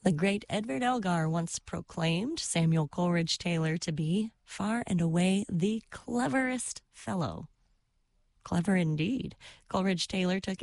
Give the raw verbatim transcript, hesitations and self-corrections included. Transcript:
The great Edward Elgar once proclaimed Samuel Coleridge Taylor to be far and away the cleverest fellow. Clever indeed. Coleridge Taylor took